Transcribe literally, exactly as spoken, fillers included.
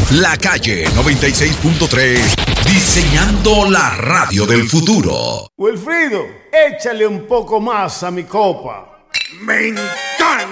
La Calle noventa y seis punto tres, diseñando la radio del futuro. Wilfrido, échale un poco más a mi copa. Me encanta.